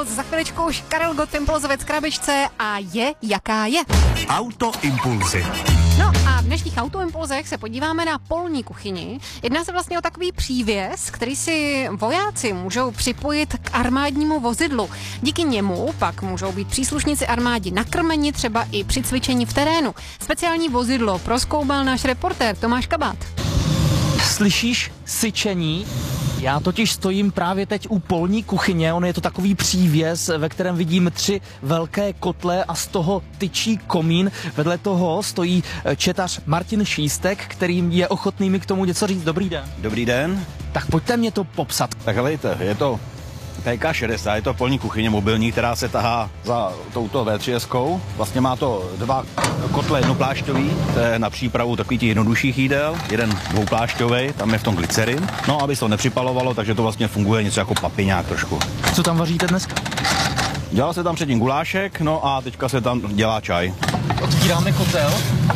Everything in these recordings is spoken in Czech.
Impulz, za chviličku už Karel Gott Impulzovec krabičce a je jaká je. Autoimpulzy. No a v dnešních autoimpulzech se podíváme na polní kuchyni. Jedná se vlastně o takový přívěs, který si vojáci můžou připojit k armádnímu vozidlu. Díky němu pak můžou být příslušníci armády nakrmeni třeba i při cvičení v terénu. Speciální vozidlo prozkoumal náš reportér Tomáš Kabát. Slyšíš syčení? Já totiž stojím právě teď u polní kuchyně, on je to takový přívěs, ve kterém vidím 3 velké kotle a z toho tyčí komín. Vedle toho stojí četař Martin Šístek, kterým je ochotný mi k tomu něco říct. Dobrý den. Dobrý den. Tak pojďte mě to popsat. Tak helejte, je to PK60, je to polní kuchyně mobilní, která se tahá za touto V3S-kou. Vlastně má to 2 kotle jednoplášťový, to je na přípravu takových těch jednodušších jídel, jeden dvouplášťový, tam je v tom glycerin. No, aby se to nepřipalovalo, takže to vlastně funguje něco jako papiňák trošku. Co tam vaříte dneska? Dělal se tam předtím gulášek, no a teďka se tam dělá čaj. Otvíráme kotel.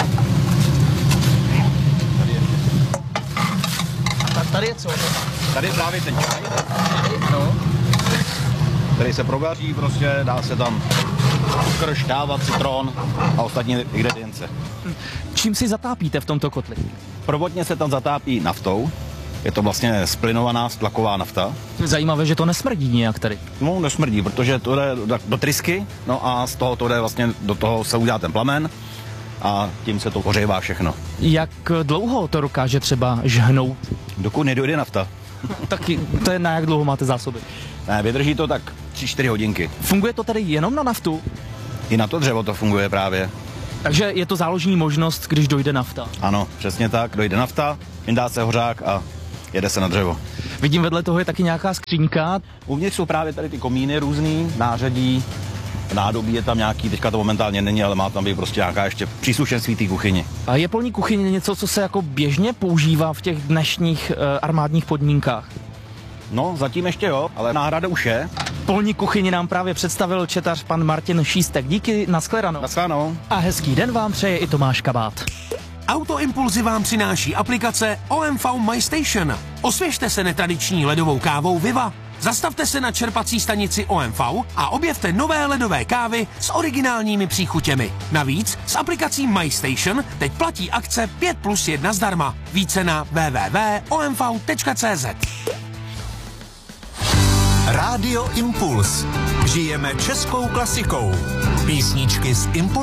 Tady je co? Tady je právě ten čaj, No. který se provaří, prostě dá se tam krš, káva, citron a ostatní ingredience. Čím si zatápíte v tomto kotli? Prvotně se tam zatápí naftou, je to vlastně splynovaná tlaková nafta. Zajímavé, že to nesmrdí nějak tady. No, nesmrdí, protože to jde do trysky, no a z toho to jde vlastně, do toho se udělá ten plamen a tím se to ohřívá všechno. Jak dlouho to dokáže třeba žhnout? Dokud nedojde nafta. Taky to je na jak dlouho máte zásoby? Ne, vydrží to tak 3-4 hodinky. Funguje to tady jenom na naftu? I na to dřevo to funguje právě. Takže je to záložní možnost, když dojde nafta. Ano, přesně tak, dojde nafta, vyndá se hořák a jede se na dřevo. Vidím, vedle toho je taky nějaká skříňka. Uvnitř jsou právě tady ty komíny různý, nářadí, nádobí je tam nějaký, teďka to momentálně není, ale má tam být prostě nějaká ještě příslušenství té kuchyni. A je polní kuchyně něco, co se jako běžně používá v těch dnešních armádních podmínkách? No, zatím ještě jo, ale náhrada už je. Polní kuchyni nám právě představil četař pan Martin Šístek. Díky, nashledanou. Naschledanou. A hezký den vám přeje i Tomáš Kabát. Autoimpulzy vám přináší aplikace OMV MyStation. Osvěžte se netradiční ledovou kávou Viva. Zastavte se na čerpací stanici OMV a objevte nové ledové kávy s originálními příchutěmi. Navíc s aplikací MyStation teď platí akce 5+1 zdarma. Více na www.omv.cz. Rádio Impuls. Žijeme českou klasikou. Písničky z Impulsu.